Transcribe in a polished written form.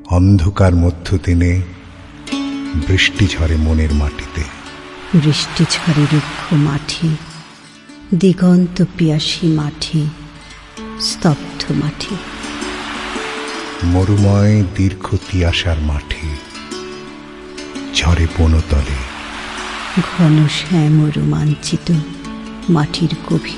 অন্ধকার মধ্য দিনে বৃষ্টি ঝরে মনের মাটিতে, বৃষ্টি ঝরে রুক্ষ মাটি, দিগন্ত পিয়াসী মাটি, স্তব্ধ মাটি, মরুময় দীর্ঘ তিয়াসার মাটি, ঝরে বনতলে ঘন শ্যাম রোমাঞ্চিত মাটির গভীর